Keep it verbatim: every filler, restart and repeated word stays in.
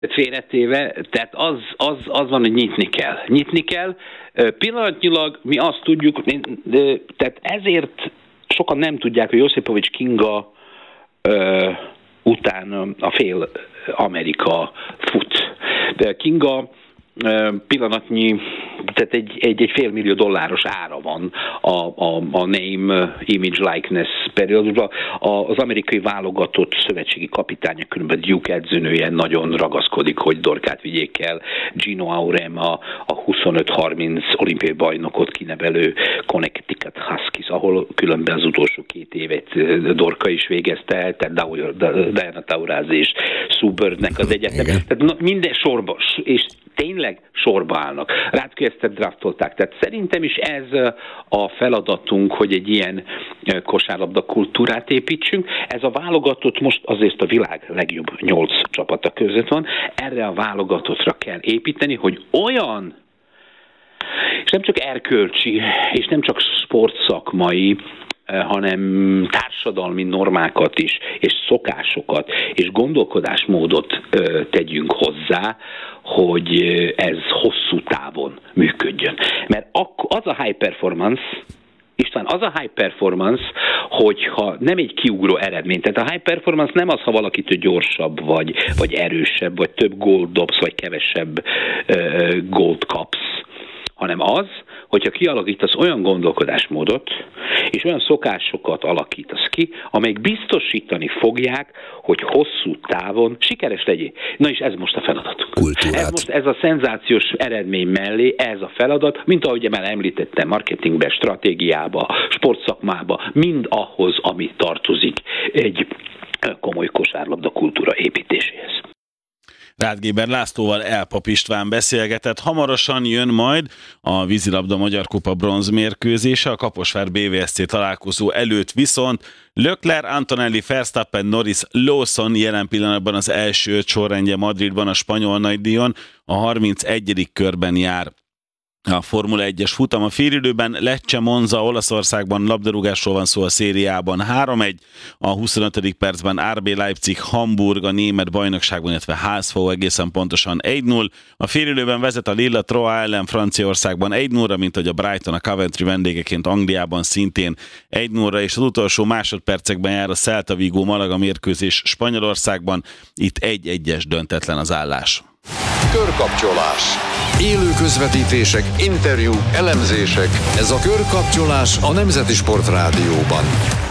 félretéve, tehát az, az, az van, hogy nyitni kell. Nyitni kell. Pillanatnyilag mi azt tudjuk, tehát ezért sokan nem tudják, hogy Josipovics Kinga ö, után a fél Amerika fut. De Kinga ö, pillanatnyi, tehát egy, egy, egy fél millió dolláros ára van a, a, a name, image, likeness periódusban. Az amerikai válogatott szövetségi kapitánya, különben Duke edzőnője nagyon ragaszkodik, hogy Dorkát vigyék el. Gino Aurem, a, a huszonöt harminc olimpiai bajnokot kinevelő Connecticut Huskies, ahol különben az utolsó két évet Dorka is végezte el, tehát Diana Taurasi és Sue Birdnek az egyetem. Tehát na, minden sorba, és tényleg sorba állnak. Rátkeztet draftolták. Tehát szerintem is ez a feladatunk, hogy egy ilyen kosárlabda kultúrát építsünk. Ez a válogatott most azért a világ legjobb nyolc csapata között van. Erre a válogatottra kell építeni, hogy olyan, és nem csak erkölcsi, és nem csak sportszakmai, hanem társadalmi normákat is, és szokásokat, és gondolkodásmódot ö, tegyünk hozzá, hogy ez hosszú távon működjön. Mert az a high performance, István, az a high performance, hogyha nem egy kiugró eredmény, tehát a high performance nem az, ha valakitől gyorsabb, vagy, vagy erősebb, vagy több gólt dobsz, vagy kevesebb uh, gólt kapsz, hanem az, hogyha kialakítasz olyan gondolkodásmódot, és olyan szokásokat alakítasz ki, amelyek biztosítani fogják, hogy hosszú távon sikeres legyél. Na és ez most a feladatunk. Kultúrát. Ez most ez a szenzációs eredmény mellé, ez a feladat, mint ahogy már említettem, marketingbe, stratégiába, sportszakmába, mind ahhoz, ami tartozik egy komoly kosárlabda kultúra építéséhez. Ráth Géber Lászlóval Elpap István beszélgetett. Hamarosan jön majd a vízilabda Magyar Kupa bronzmérkőzése, a Kaposvár bé vé es cé találkozó előtt viszont Leclerc, Antonelli, Verstappen, Norris, Lawson jelen pillanatban az első öt sorrendje Madridban a spanyol nagydíjon, a harmincegyedik körben jár a Formula egyes futam. A félidőben Lecce Monza Olaszországban labdarúgásról van szó a szériában három egy, a huszonötödik percben er bé Leipzig Hamburg a német bajnokságban, illetve há es vé egészen pontosan egy null. A félidőben vezet a Lille Troyes ellen Franciaországban egy nullra, mint hogy a Brighton a Coventry vendégeként Angliában szintén egy nullra, és az utolsó másodpercekben jár a Celta Vigo Malaga mérkőzés Spanyolországban, itt egy egyes döntetlen az állás. Körkapcsolás. Élő közvetítések, interjúk, elemzések. Ez a Körkapcsolás a Nemzeti Sport Rádióban.